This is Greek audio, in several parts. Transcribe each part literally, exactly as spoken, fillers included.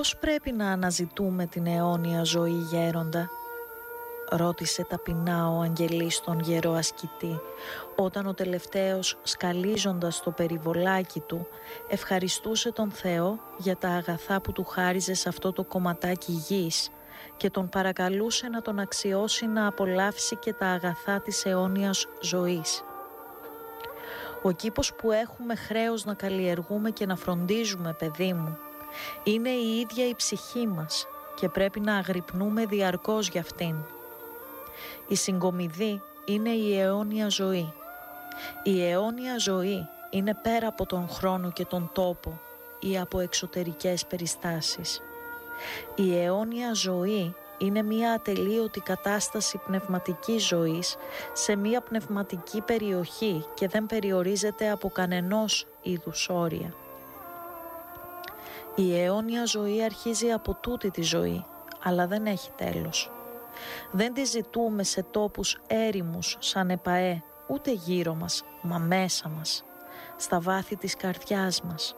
«Πώς πρέπει να αναζητούμε την αιώνια ζωή, γέροντα?» ρώτησε ταπεινά ο Αγγελής τον γερό ασκητή, όταν ο τελευταίος, σκαλίζοντας το περιβολάκι του, ευχαριστούσε τον Θεό για τα αγαθά που του χάριζε σε αυτό το κομματάκι γης και τον παρακαλούσε να τον αξιώσει να απολαύσει και τα αγαθά της αιώνιας ζωής. «Ο κήπος που έχουμε χρέος να καλλιεργούμε και να φροντίζουμε, παιδί μου, είναι η ίδια η ψυχή μας και πρέπει να αγρυπνούμε διαρκώς για αυτήν. Η συγκομιδή είναι η αιώνια ζωή. Η αιώνια ζωή είναι πέρα από τον χρόνο και τον τόπο ή από εξωτερικές περιστάσεις. Η αιώνια ζωή είναι μια ατελείωτη κατάσταση πνευματικής ζωής σε μια πνευματική περιοχή και δεν περιορίζεται από κανενός είδους όρια. Η αιώνια ζωή αρχίζει από τούτη τη ζωή, αλλά δεν έχει τέλος. Δεν τη ζητούμε σε τόπους έρημους σαν επαέ, ούτε γύρω μας, μα μέσα μας, στα βάθη της καρδιάς μας.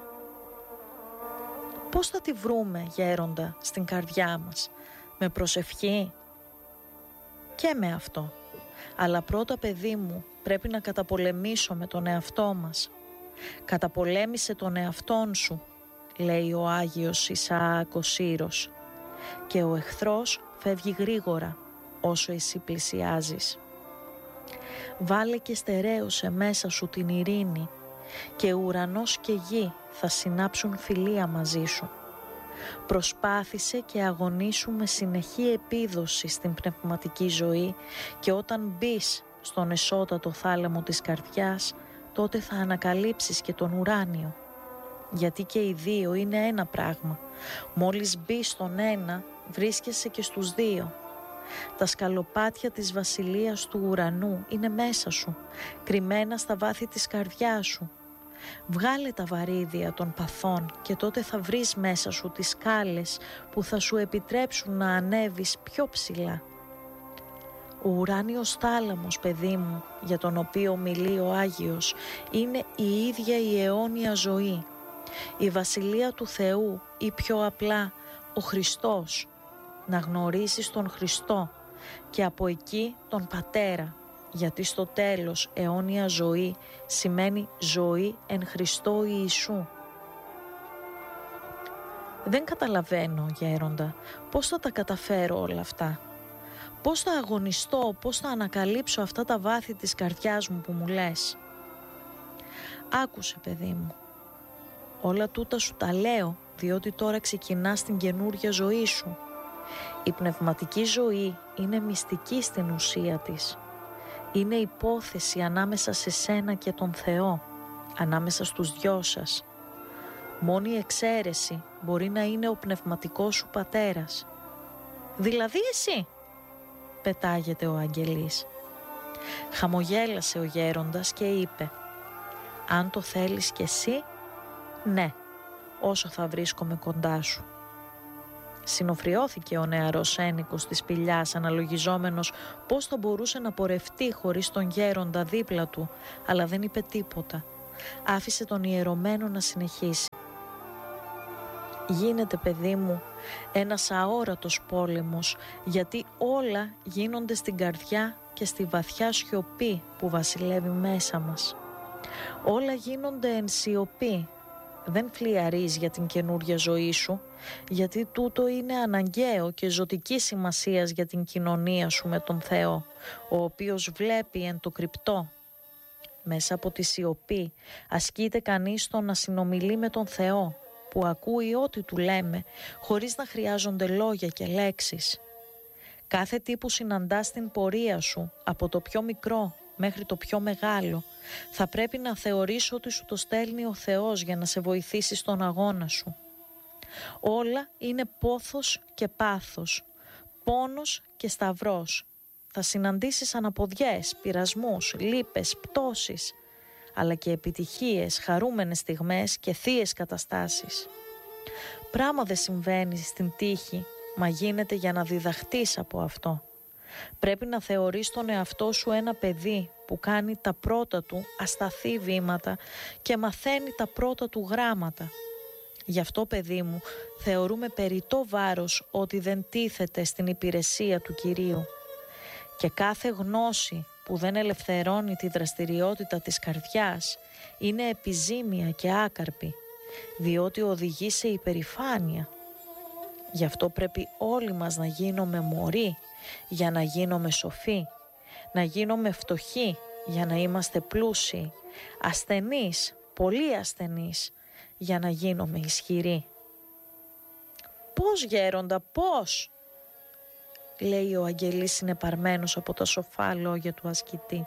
Πώς θα τη βρούμε, γέροντα, στην καρδιά μας? Με προσευχή? Και με αυτό. Αλλά πρώτα, παιδί μου, πρέπει να καταπολεμήσουμε τον εαυτό μας. «Καταπολέμησε τον εαυτόν σου», λέει ο Άγιος Ισαάκ ο Σύρος, «και ο εχθρός φεύγει γρήγορα όσο εσύ πλησιάζεις. Βάλε και στερέωσε μέσα σου την ειρήνη και ουρανός και γη θα συνάψουν φιλία μαζί σου. Προσπάθησε και αγωνίσου με συνεχή επίδοση στην πνευματική ζωή και όταν μπεις στον εσώτατο θάλαμο της καρδιάς, τότε θα ανακαλύψεις και τον ουράνιο. Γιατί και οι δύο είναι ένα πράγμα. Μόλις μπεις στον ένα, βρίσκεσαι και στους δύο. Τα σκαλοπάτια της βασιλείας του ουρανού είναι μέσα σου, κρυμμένα στα βάθη της καρδιάς σου. Βγάλε τα βαρύδια των παθών και τότε θα βρεις μέσα σου τις σκάλες που θα σου επιτρέψουν να ανέβεις πιο ψηλά. Ο ουράνιος θάλαμος, παιδί μου, για τον οποίο μιλεί ο Άγιος, είναι η ίδια η αιώνια ζωή. Η βασιλεία του Θεού ή πιο απλά ο Χριστός. Να γνωρίσεις τον Χριστό και από εκεί τον Πατέρα, γιατί στο τέλος αιώνια ζωή σημαίνει ζωή εν Χριστώ Ιησού. Δεν καταλαβαίνω, γέροντα, πώς θα τα καταφέρω όλα αυτά. Πώς θα αγωνιστώ, πώς θα ανακαλύψω αυτά τα βάθη της καρδιάς μου που μου λες. Άκουσε, παιδί μου. Όλα τούτα σου τα λέω διότι τώρα ξεκινάς την καινούρια ζωή σου. Η πνευματική ζωή είναι μυστική στην ουσία της. Είναι υπόθεση ανάμεσα σε σένα και τον Θεό, ανάμεσα στους δυο σας. Μόνη εξαίρεση μπορεί να είναι ο πνευματικός σου πατέρας. «Δηλαδή εσύ?» πετάγεται ο Αγγελής. Χαμογέλασε ο γέροντας και είπε «Αν το θέλεις κι εσύ, ναι, όσο θα βρίσκομαι κοντά σου». Συνοφριώθηκε ο νεαρός ένικος της σπηλιάς, αναλογιζόμενος πώς θα μπορούσε να πορευτεί χωρίς τον γέροντα δίπλα του, αλλά δεν είπε τίποτα. Άφησε τον ιερωμένο να συνεχίσει. «Γίνεται, παιδί μου, ένας αόρατος πόλεμος, γιατί όλα γίνονται στην καρδιά και στη βαθιά σιωπή που βασιλεύει μέσα μας. Όλα γίνονται εν σιωπή. Δεν φλιαρείς για την καινούρια ζωή σου, γιατί τούτο είναι αναγκαίο και ζωτική σημασίας για την κοινωνία σου με τον Θεό, ο οποίος βλέπει εν το κρυπτό. Μέσα από τη σιωπή ασκείται κανείς το να συνομιλεί με τον Θεό, που ακούει ό,τι του λέμε, χωρίς να χρειάζονται λόγια και λέξεις. Κάθε τι που συναντάς στην πορεία σου, από το πιο μικρό μέχρι το πιο μεγάλο, θα πρέπει να θεωρείς ότι σου το στέλνει ο Θεός για να σε βοηθήσει στον αγώνα σου. Όλα είναι πόθος και πάθος, πόνος και σταυρός. Θα συναντήσεις αναποδιές, πειρασμούς, λύπες, πτώσεις, αλλά και επιτυχίες, χαρούμενες στιγμές και θείες καταστάσεις. Πράγμα δεν συμβαίνει στην τύχη, μα γίνεται για να διδαχτείς από αυτό. Πρέπει να θεωρείς τον εαυτό σου ένα παιδί που κάνει τα πρώτα του ασταθή βήματα και μαθαίνει τα πρώτα του γράμματα. Γι' αυτό, παιδί μου, θεωρούμε περιττό βάρος ότι δεν τίθεται στην υπηρεσία του Κυρίου. Και κάθε γνώση που δεν ελευθερώνει τη δραστηριότητα της καρδιάς είναι επιζήμια και άκαρπη, διότι οδηγεί σε υπερηφάνεια. Γι' αυτό πρέπει όλοι μας να γίνουμε μωροί για να γίνουμε σοφοί, να γίνουμε φτωχοί για να είμαστε πλούσιοι, ασθενείς, πολύ ασθενείς, για να γίνουμε ισχυροί. «Πώς, γέροντα, πώς?» λέει ο αγγελής συνεπαρμένος από τα σοφά λόγια του ασκητή.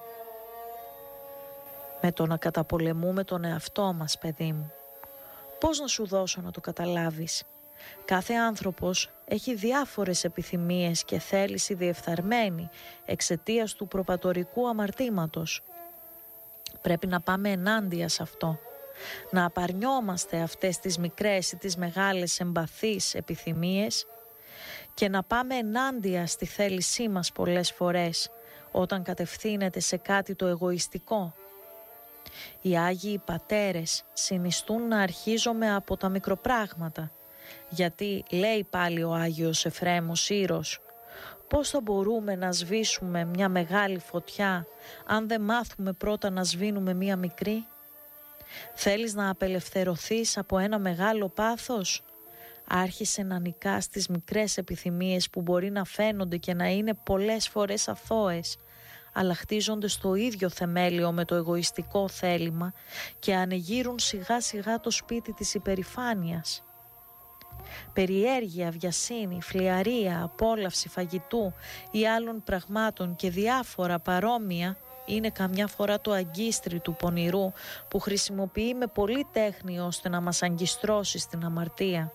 «Με το να καταπολεμούμε τον εαυτό μας, παιδί μου. Πώς να σου δώσω να το καταλάβεις? Κάθε άνθρωπος έχει διάφορες επιθυμίες και θέληση διεφθαρμένη εξαιτίας του προπατορικού αμαρτήματος. Πρέπει να πάμε ενάντια σε αυτό, να απαρνιόμαστε αυτές τις μικρές ή τις μεγάλες εμπαθείς επιθυμίες και να πάμε ενάντια στη θέλησή μας πολλές φορές όταν κατευθύνεται σε κάτι το εγωιστικό. Οι Άγιοι Πατέρες συνιστούν να αρχίζουμε από τα μικροπράγματα, γιατί λέει πάλι ο Άγιος Εφραίμ ο Σύρος, πώς θα μπορούμε να σβήσουμε μια μεγάλη φωτιά αν δεν μάθουμε πρώτα να σβήνουμε μια μικρή? Θέλεις να απελευθερωθείς από ένα μεγάλο πάθος? Άρχισε να νικάς τις μικρές επιθυμίες που μπορεί να φαίνονται και να είναι πολλές φορές αθώες, αλλά χτίζονται στο ίδιο θεμέλιο με το εγωιστικό θέλημα και ανοιγείρουν σιγά σιγά το σπίτι της υπερηφάνειας. Περιέργεια, βιασύνη, φλιαρία, απόλαυση φαγητού ή άλλων πραγμάτων και διάφορα παρόμοια είναι καμιά φορά το αγκίστρι του πονηρού που χρησιμοποιεί με πολλή τέχνη ώστε να μας αγκιστρώσει στην αμαρτία.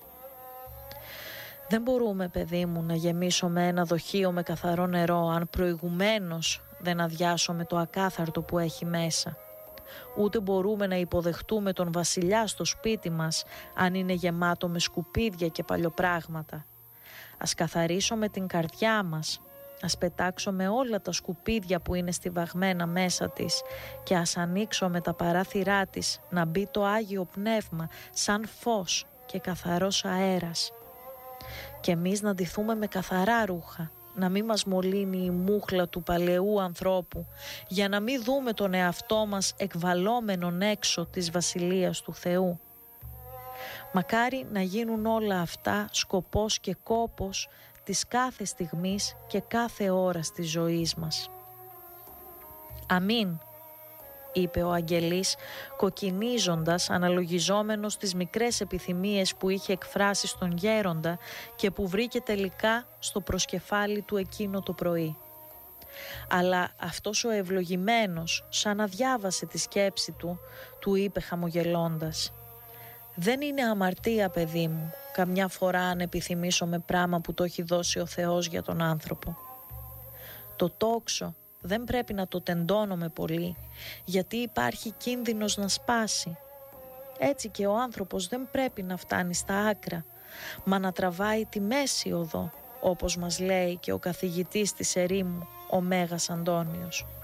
Δεν μπορούμε, παιδί μου, να γεμίσουμε ένα δοχείο με καθαρό νερό αν προηγουμένως δεν αδειάσουμε το ακάθαρτο που έχει μέσα. Ούτε μπορούμε να υποδεχτούμε τον βασιλιά στο σπίτι μας αν είναι γεμάτο με σκουπίδια και παλιοπράγματα. Ας καθαρίσουμε την καρδιά μας, ας πετάξουμε όλα τα σκουπίδια που είναι στιβαγμένα μέσα της και ας ανοίξουμε τα παράθυρά της να μπει το Άγιο Πνεύμα σαν φως και καθαρός αέρας. Και εμείς να ντυθούμε με καθαρά ρούχα, να μην μας μολύνει η μούχλα του παλαιού ανθρώπου, για να μην δούμε τον εαυτό μας εκβαλόμενον έξω της Βασιλείας του Θεού. Μακάρι να γίνουν όλα αυτά σκοπός και κόπος της κάθε στιγμής και κάθε ώρας της ζωής μας. Αμήν, είπε ο αγγελής, κοκκινίζοντας, αναλογιζόμενος τις μικρές επιθυμίες που είχε εκφράσει στον γέροντα και που βρήκε τελικά στο προσκεφάλι του εκείνο το πρωί. Αλλά αυτός ο ευλογημένος, σαν να διάβασε τη σκέψη του, του είπε χαμογελώντας: «Δεν είναι αμαρτία, παιδί μου, καμιά φορά αν επιθυμήσω με πράμα που το έχει δώσει ο Θεός για τον άνθρωπο. Το τόξο δεν πρέπει να το τεντώνουμε πολύ, γιατί υπάρχει κίνδυνος να σπάσει. Έτσι και ο άνθρωπος δεν πρέπει να φτάνει στα άκρα, μα να τραβάει τη μέση οδό, όπως μας λέει και ο καθηγητής της ερήμου, ο Μέγας Αντώνιος».